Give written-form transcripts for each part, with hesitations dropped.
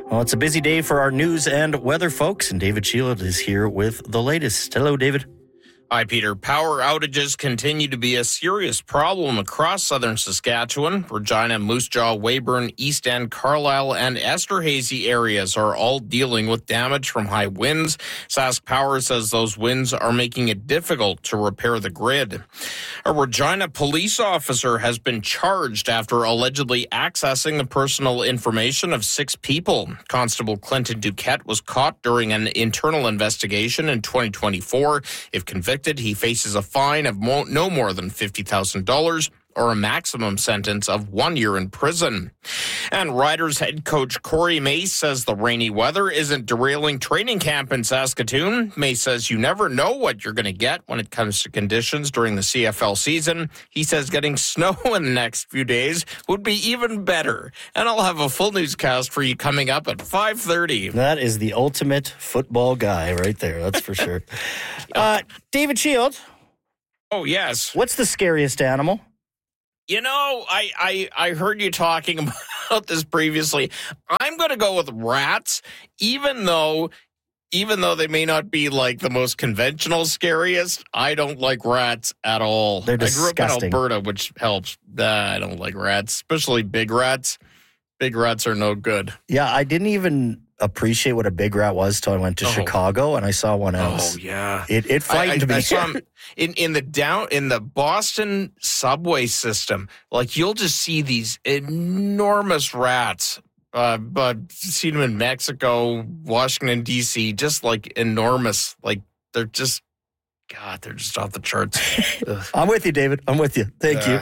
Well, it's a busy day for our news and weather folks, and David Shield is here with the latest. Hello, David. Hi, Peter. Power outages continue to be a serious problem across southern Saskatchewan. Regina, Moose Jaw, Weyburn, East End, Carlisle, and Esterhazy areas are all dealing with damage from high winds. Sask Power says those winds are making it difficult to repair the grid. A Regina police officer has been charged after allegedly accessing the personal information of 6 people. Constable Clinton Duquette was caught during an internal investigation in 2024. If convicted, he faces a fine of no more than $50,000 or a maximum sentence of 1 year in prison. And Riders head coach Corey Mace says the rainy weather isn't derailing training camp in Saskatoon. Mace says you never know what you're going to get when it comes to conditions during the CFL season. He says getting snow in the next few days would be even better. And I'll have a full newscast for you coming up at 5:30. That is the ultimate football guy right there, that's for sure. David Shield. Oh, yes. What's the scariest animal? You know, I heard you talking about this previously. I'm going to go with rats, even though they may not be like the most conventional scariest. I don't like rats at all. They're disgusting. I grew up in Alberta, which helps. I don't like rats, especially big rats. Big rats are no good. Yeah, I didn't even appreciate what a big rat was till I went to Chicago and I saw one else. Oh, yeah. It frightened me. I saw them in the Boston subway system. Like, you'll just see these enormous rats. But seen them in Mexico, Washington, D.C., just like enormous. Like, they're just off the charts. I'm with you, David. I'm with you. Thank you.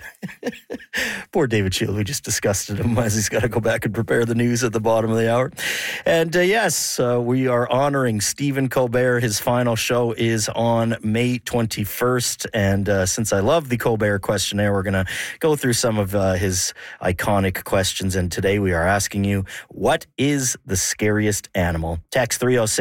Poor David Shield. We just discussed him as he's got to go back and prepare the news at the bottom of the hour. And yes, we are honoring Stephen Colbert. His final show is on May 21st. And since I love the Colbert questionnaire, we're going to go through some of his iconic questions. And today we are asking you, what is the scariest animal? Text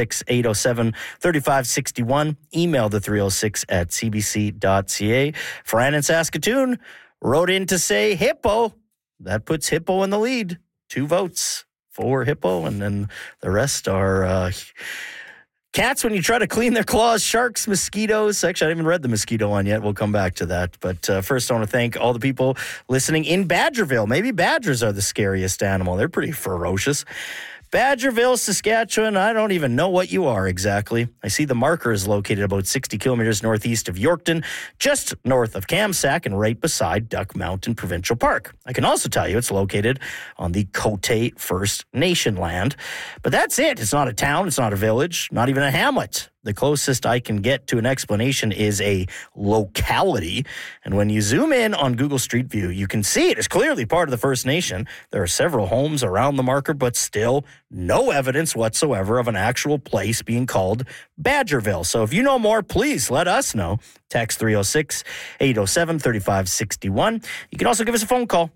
306-807-3561. Email the 306 at cbc.ca. Fran in Saskatoon wrote in to say hippo. That puts hippo in the lead. 2 votes for hippo, and then the rest are cats when you try to clean their claws, sharks, mosquitoes. Actually, I haven't even read the mosquito one yet. We'll come back to that. But first, I want to thank all the people listening in Badgerville. Maybe badgers are the scariest animal. They're pretty ferocious. Badgerville, Saskatchewan, I don't even know what you are exactly. I see the marker is located about 60 kilometers northeast of Yorkton, just north of Kamsack and right beside Duck Mountain Provincial Park. I can also tell you it's located on the Cote First Nation land. But that's it. It's not a town. It's not a village, not even a hamlet. The closest I can get to an explanation is a locality. And when you zoom in on Google Street View, you can see it is clearly part of the First Nation. There are several homes around the marker, but still no evidence whatsoever of an actual place being called Badgerville. So if you know more, please let us know. Text 306-807-3561. You can also give us a phone call,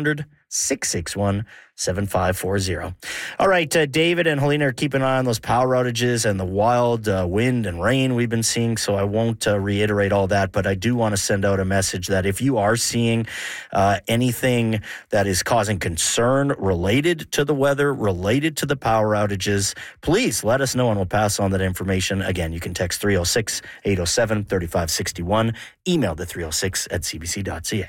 1-800-661-7540. All right, David and Helena are keeping an eye on those power outages and the wild wind and rain we've been seeing, so I won't reiterate all that, but I do want to send out a message that if you are seeing anything that is causing concern related to the weather, related to the power outages, please let us know and we'll pass on that information. Again, you can text 306-807-3561, email the 306 at cbc.ca.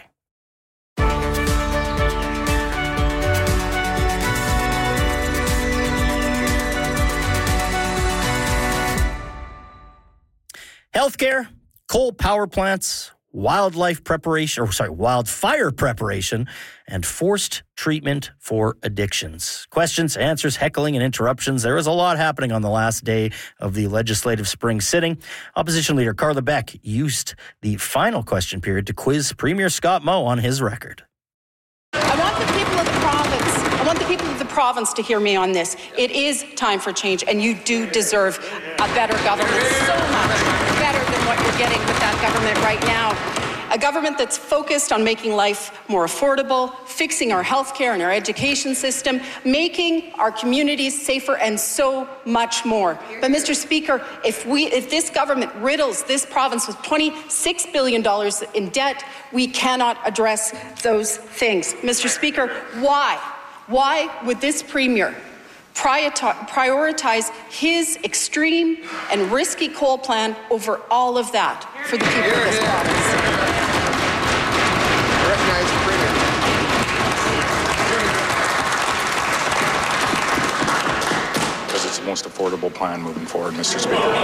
Healthcare, coal power plants, wildfire preparation, and forced treatment for addictions. Questions, answers, heckling, and interruptions. There is a lot happening on the last day of the legislative spring sitting. Opposition Leader Carla Beck used the final question period to quiz Premier Scott Moe on his record. I want the people of the province to hear me on this. It is time for change, and you do deserve a better government, so much better than what you're getting with that government right now. A government that's focused on making life more affordable, fixing our healthcare and our education system, making our communities safer, and so much more. But Mr. Speaker, if this government riddles this province with $26 billion in debt, we cannot address those things. Mr. Speaker, why would this Premier prioritize his extreme and risky coal plan over all of that for the people of this province. Because it's the most affordable plan moving forward, Mr. Speaker.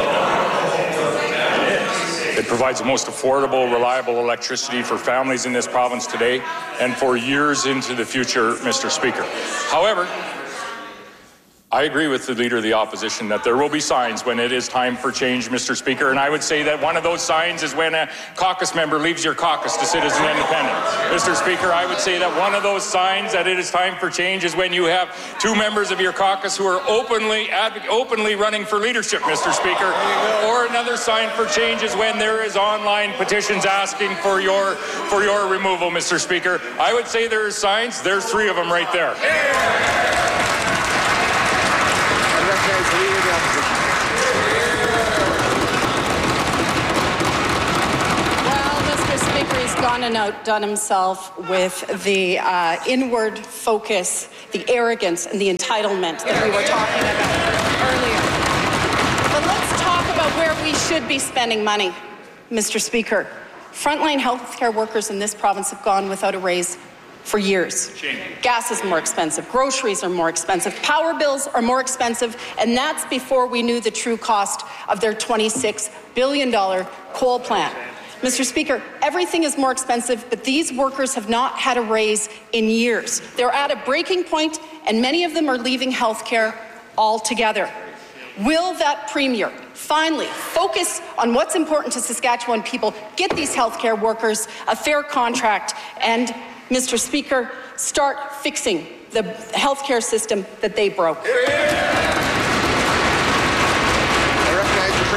It provides the most affordable, reliable electricity for families in this province today and for years into the future, Mr. Speaker. However, I agree with the Leader of the Opposition that there will be signs when it is time for change, Mr. Speaker, and I would say that one of those signs is when a caucus member leaves your caucus to sit as an independent. Mr. Speaker, I would say that one of those signs that it is time for change is when you have two members of your caucus who are openly running for leadership, Mr. Speaker. Or another sign for change is when there is online petitions asking for your removal, Mr. Speaker. I would say there are signs. There's three of them right there. Well, Mr. Speaker, he's gone and outdone himself with the inward focus, the arrogance, and the entitlement that we were talking about earlier. But let's talk about where we should be spending money, Mr. Speaker. Frontline healthcare workers in this province have gone without a raise for years. Gas is more expensive, groceries are more expensive, power bills are more expensive, and that's before we knew the true cost of their $26 billion coal plant. Mr. Speaker, everything is more expensive, but these workers have not had a raise in years. They're at a breaking point, and many of them are leaving healthcare altogether. Will that Premier finally focus on what's important to Saskatchewan people, get these healthcare workers a fair contract, and Mr. Speaker, start fixing the healthcare system that they broke? I recognize the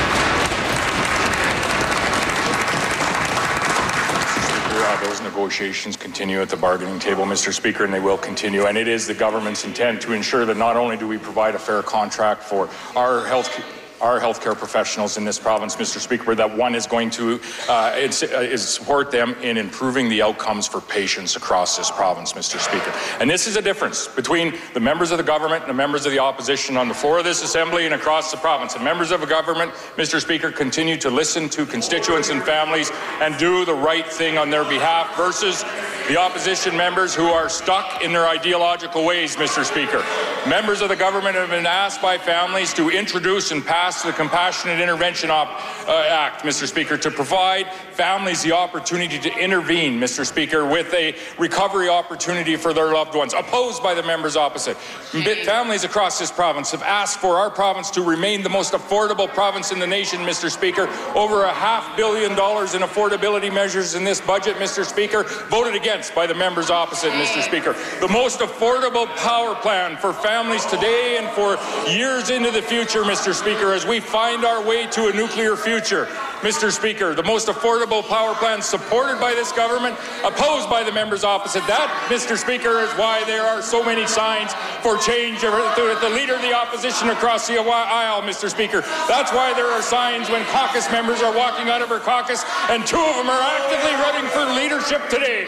Premier. Those negotiations continue at the bargaining table, Mr. Speaker, and they will continue. And it is the government's intent to ensure that not only do we provide a fair contract for our healthcare professionals in this province, Mr. Speaker, but that one is going to support them in improving the outcomes for patients across this province, Mr. Speaker. And this is a difference between the members of the government and the members of the opposition on the floor of this assembly and across the province. And members of the government, Mr. Speaker, continue to listen to constituents and families and do the right thing on their behalf versus the opposition members who are stuck in their ideological ways, Mr. Speaker. Members of the government have been asked by families to introduce and pass the Compassionate Intervention Act, Mr. Speaker, to provide families the opportunity to intervene, Mr. Speaker, with a recovery opportunity for their loved ones, opposed by the members opposite. Families across this province have asked for our province to remain the most affordable province in the nation, Mr. Speaker. Over $500 million in affordability measures in this budget, Mr. Speaker, voted against by the members opposite, Mr. Speaker. The most affordable power plan for families today and for years into the future, Mr. Speaker, as we find our way to a nuclear future. Mr. Speaker, the most affordable power plan supported by this government, opposed by the members opposite. That, Mr. Speaker, is why there are so many signs for change with the Leader of the Opposition across the aisle, Mr. Speaker. That's why there are signs when caucus members are walking out of her caucus, and two of them are actively running for leadership today.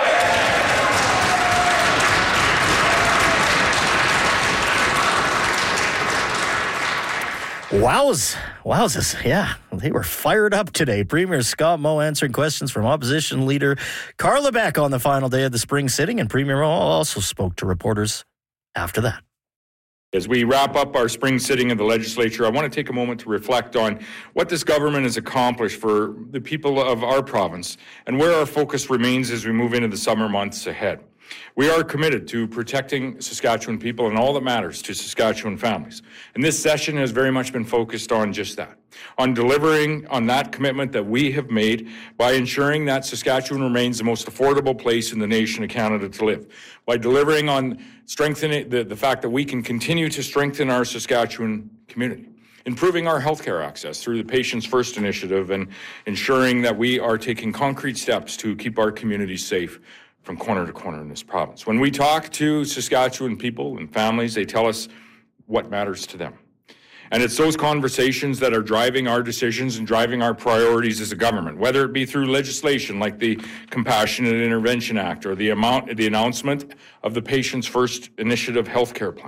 Wowzers. Yeah, they were fired up today. Premier Scott Moe answering questions from opposition leader Carla Beck on the final day of the spring sitting, and Premier Moe also spoke to reporters after that. As we wrap up our spring sitting of the legislature, I want to take a moment to reflect on what this government has accomplished for the people of our province and where our focus remains as we move into the summer months ahead. We are committed to protecting Saskatchewan people and all that matters to Saskatchewan families. And this session has very much been focused on just that, on delivering on that commitment that we have made by ensuring that Saskatchewan remains the most affordable place in the nation of Canada to live, by delivering on strengthening the fact that we can continue to strengthen our Saskatchewan community, improving our healthcare access through the Patients First initiative, and ensuring that we are taking concrete steps to keep our communities safe from corner to corner in this province. When we talk to Saskatchewan people and families, they tell us what matters to them. And it's those conversations that are driving our decisions and driving our priorities as a government, whether it be through legislation like the Compassionate Intervention Act or the announcement of the Patients First Initiative healthcare plan.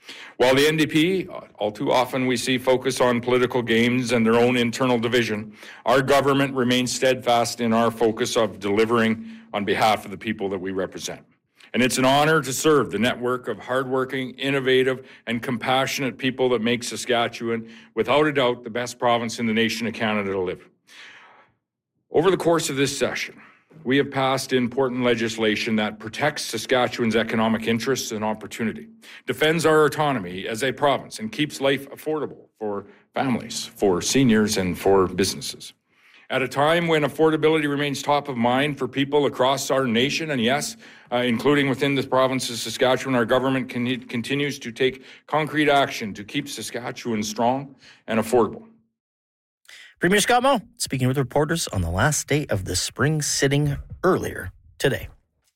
While the NDP, all too often we see focus on political games and their own internal division, our government remains steadfast in our focus of delivering on behalf of the people that we represent. And it's an honor to serve the network of hardworking, innovative, and compassionate people that make Saskatchewan, without a doubt, the best province in the nation of Canada to live. Over the course of this session, we have passed important legislation that protects Saskatchewan's economic interests and opportunity, defends our autonomy as a province, and keeps life affordable for families, for seniors, and for businesses. At a time when affordability remains top of mind for people across our nation, and yes, including within the province of Saskatchewan, our government continues to take concrete action to keep Saskatchewan strong and affordable. Premier Scott Moe speaking with reporters on the last day of the spring sitting earlier today.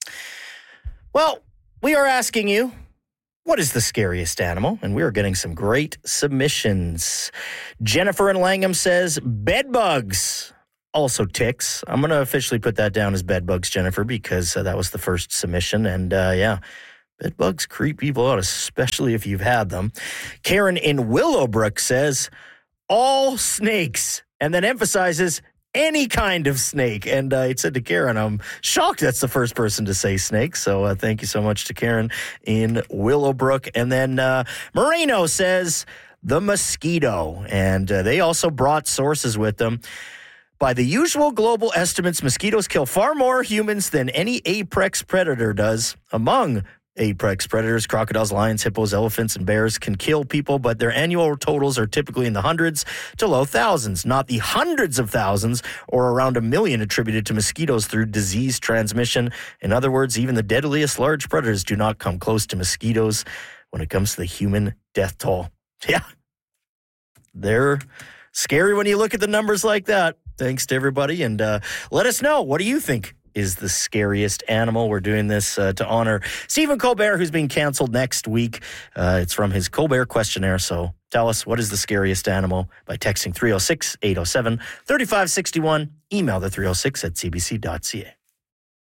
Well, we are asking you, what is the scariest animal? And we are getting some great submissions. Jennifer in Langham says bed bugs. Also ticks. I'm going to officially put that down as bed bugs, Jennifer, because that was the first submission. And bed bugs creep people out, especially if you've had them. Karen in Willowbrook says all snakes, and then emphasizes any kind of snake. And it said to Karen, I'm shocked that's the first person to say snake. So thank you so much to Karen in Willowbrook. And then Moreno says the mosquito. And they also brought sources with them. By the usual global estimates, mosquitoes kill far more humans than any apex predator does. Among apex predators, crocodiles, lions, hippos, elephants, and bears can kill people, but their annual totals are typically in the hundreds to low thousands, not the hundreds of thousands or around 1 million attributed to mosquitoes through disease transmission. In other words, even the deadliest large predators do not come close to mosquitoes when it comes to the human death toll. Yeah, they're scary when you look at the numbers like that. Thanks to everybody, and let us know, what do you think is the scariest animal? We're doing this to honor Stephen Colbert, who's being canceled next week. It's from his Colbert questionnaire. So tell us, what is the scariest animal by texting 306-807-3561. Email the 306 at cbc.ca.